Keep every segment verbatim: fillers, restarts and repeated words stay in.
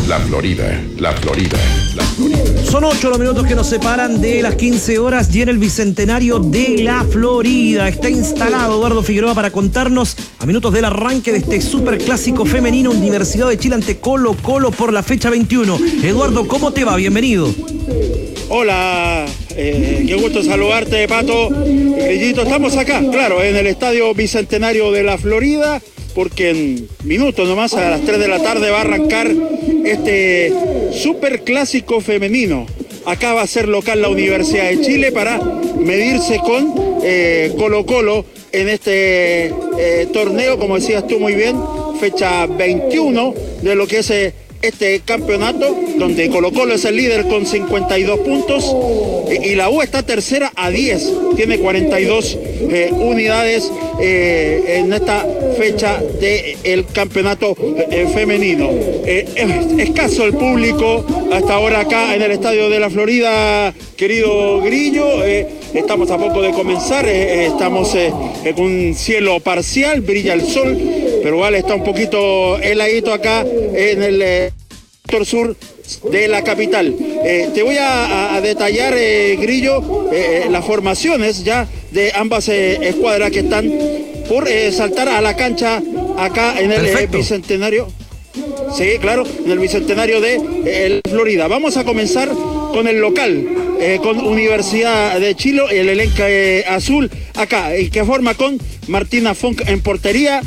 La Florida, la Florida, la Florida. Son ocho los minutos que nos separan de las quince horas y en el Bicentenario de la Florida está instalado Eduardo Figueroa para contarnos a minutos del arranque de este superclásico femenino Universidad de Chile ante Colo Colo por la fecha veintiuno. Eduardo, ¿cómo te va? Bienvenido. Hola, eh, qué gusto saludarte, Pato. Grillito, estamos acá, claro, en el Estadio Bicentenario de la Florida, porque en minutos nomás, a las tres de la tarde, va a arrancar este superclásico femenino. Acá va a ser local la Universidad de Chile para medirse con eh, Colo Colo en este eh, torneo, como decías tú muy bien, fecha veintiuno de lo que es eh, este campeonato, donde Colo Colo es el líder con cincuenta y dos puntos y la U está tercera a diez, tiene cuarenta y dos eh, unidades eh, en esta fecha del campeonato eh, femenino. Eh, es escaso el público hasta ahora acá en el Estadio de la Florida, querido Grillo. Eh, estamos a poco de comenzar, eh, estamos eh, con un cielo parcial, brilla el sol, pero vale, está un poquito heladito acá en el eh, sector sur de la capital. Eh, te voy a, a detallar, eh, Grillo, eh, las formaciones ya de ambas eh, escuadras que están por eh, saltar a la cancha acá en el eh, Bicentenario. Sí, claro, en el Bicentenario de eh, Florida. Vamos a comenzar con el local, eh, con Universidad de Chile, el elenco eh, azul acá, el que forma con Martina Funk en portería,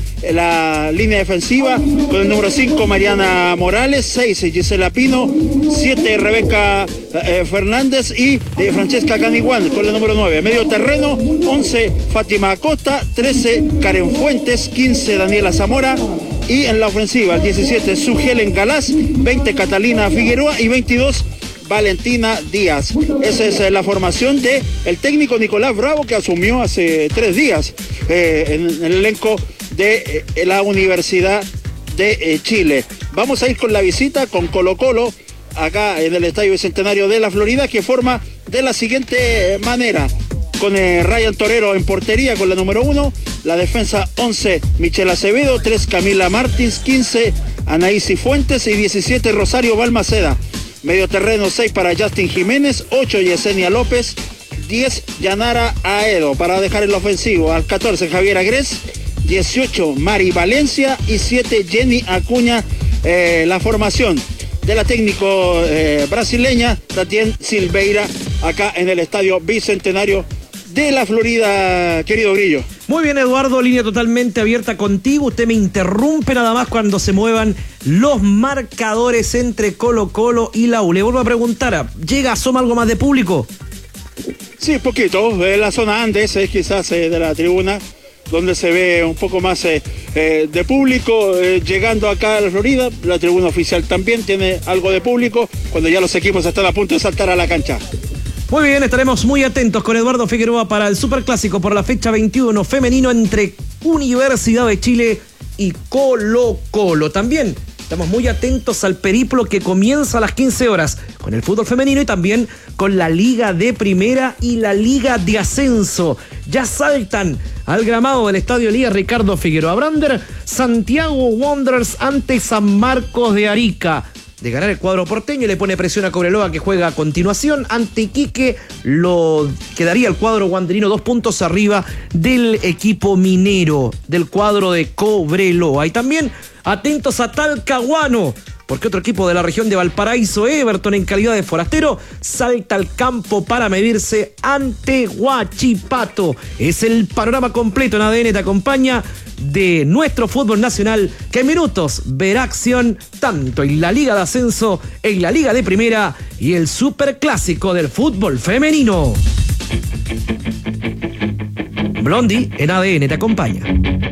la línea defensiva con el número cinco Mariana Morales, seis Gisela Pino, siete Rebeca eh, Fernández y eh, Francesca Caniguán con el número nueve. Medio terreno, once Fátima Acosta, trece Karen Fuentes, quince Daniela Zamora. Y en la ofensiva, el diecisiete, Sugelen Galás, veinte, Catalina Figueroa y veintidós, Valentina Díaz. Esa es eh, la formación de el técnico Nicolás Bravo, que asumió hace tres días eh, en, en el elenco de eh, la Universidad de eh, Chile. Vamos a ir con la visita con Colo Colo, acá en el Estadio Bicentenario de la Florida, que forma de la siguiente manera. Con eh, Ryan Torero en portería con la número uno, la defensa once Michelle Acevedo, tres Camila Martins, quince Anaísi Fuentes y diecisiete Rosario Balmaceda. Medio terreno, seis para Justin Jiménez, ocho Yesenia López, diez Yanara Aedo. Para dejar el ofensivo al catorce Javier Agres, dieciocho Mari Valencia y siete Jenny Acuña. Eh, la formación de la técnico eh, brasileña Tatiana Silveira acá en el Estadio Bicentenario de la Florida, querido Grillo. Muy bien, Eduardo, línea totalmente abierta contigo. Usted me interrumpe nada más cuando se muevan los marcadores entre Colo Colo y la U. Le vuelvo a preguntar, ¿llega, asoma algo más de público? Sí, poquito. En la zona Andes es quizás eh, de la tribuna donde se ve un poco más eh, eh, de público eh, llegando acá a la Florida. La tribuna oficial también tiene algo de público cuando ya los equipos están a punto de saltar a la cancha. Muy bien, estaremos muy atentos con Eduardo Figueroa para el Superclásico por la fecha veintiuno femenino entre Universidad de Chile y Colo Colo. También estamos muy atentos al periplo que comienza a las quince horas con el fútbol femenino y también con la Liga de Primera y la Liga de Ascenso. Ya saltan al gramado del Estadio Elías Ricardo Figueroa Brander, Santiago Wanderers ante San Marcos de Arica. De ganar el cuadro porteño, le pone presión a Cobreloa, que juega a continuación. Ante Iquique lo quedaría el cuadro guanderino dos puntos arriba del equipo minero, del cuadro de Cobreloa. Y también atentos a Talcahuano, porque otro equipo de la región de Valparaíso, Everton, en calidad de forastero, salta al campo para medirse ante Huachipato. Es el panorama completo en A D N, te acompaña, de nuestro fútbol nacional, que en minutos verá acción tanto en la Liga de Ascenso, en la Liga de Primera y el Superclásico del fútbol femenino. Blondie en A D N te acompaña.